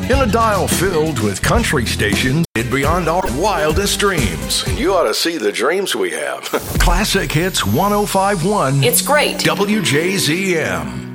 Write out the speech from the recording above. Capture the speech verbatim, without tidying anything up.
In a dial filled with country stations beyond our wildest dreams. You ought to see the dreams we have. Classic Hits one oh five point one. It's great. W J Z M.